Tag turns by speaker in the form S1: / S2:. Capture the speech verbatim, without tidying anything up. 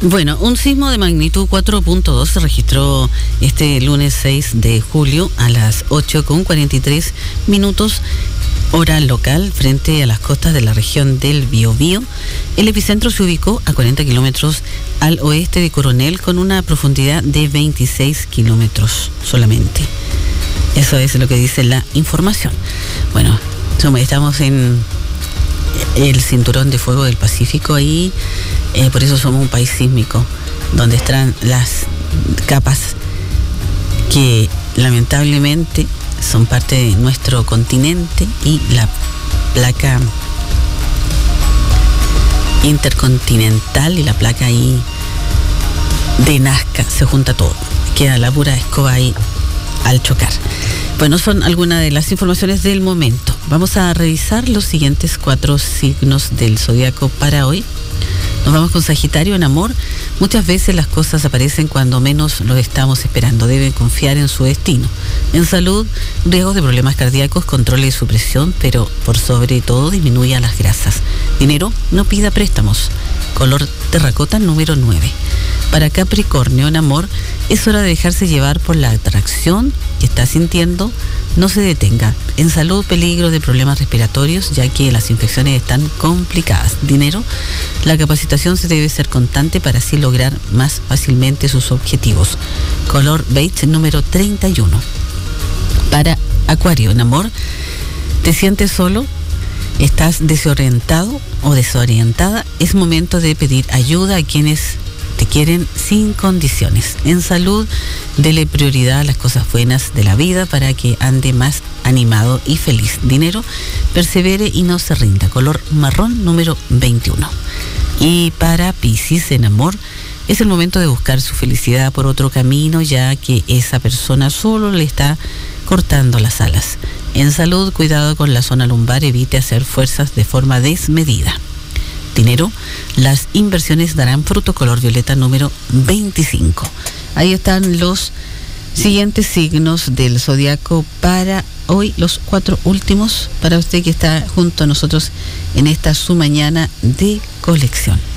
S1: Bueno, un sismo de magnitud cuatro punto dos se registró este lunes seis de julio a las ocho con cuarenta y tres minutos, hora local, frente a las costas de la región del Biobío. El epicentro se ubicó a cuarenta kilómetros al oeste de Coronel, con una profundidad de veintiséis kilómetros solamente. Eso es lo que dice la información. Bueno, estamos en el cinturón de fuego del Pacífico ahí, eh, por eso somos un país sísmico, donde están las capas que lamentablemente son parte de nuestro continente, y la placa intercontinental y la placa ahí de Nazca, se junta todo, queda la pura escoba ahí al chocar. Bueno, son algunas de las informaciones del momento. Vamos a revisar los siguientes cuatro signos del zodiaco para hoy. Nos vamos con Sagitario. En amor, muchas veces las cosas aparecen cuando menos lo estamos esperando. Deben confiar en su destino. En salud, riesgos de problemas cardíacos, controle su presión, pero por sobre todo disminuya las grasas. Dinero, no pida préstamos. Color terracota número nueve. Para Capricornio, en amor, es hora de dejarse llevar por la atracción que está sintiendo. No se detenga. En salud, peligro de problemas respiratorios, ya que las infecciones están complicadas. Dinero, la capacitación se debe ser constante para así lograr más fácilmente sus objetivos. Color beige número treinta y uno. Para Acuario, en amor, te sientes solo, estás desorientado o desorientada. Es momento de pedir ayuda a quienes te quieren sin condiciones. En salud, dele prioridad a las cosas buenas de la vida para que ande más animado y feliz. Dinero, persevere y no se rinda. Color marrón número veintiuno. Y para Piscis, en amor, es el momento de buscar su felicidad por otro camino, ya que esa persona solo le está cortando las alas. En salud, cuidado con la zona lumbar, evite hacer fuerzas de forma desmedida. Dinero, las inversiones darán fruto. Color violeta número veinticinco. Ahí están los siguientes signos del zodiaco para hoy, los cuatro últimos para usted que está junto a nosotros en esta su mañana de colección.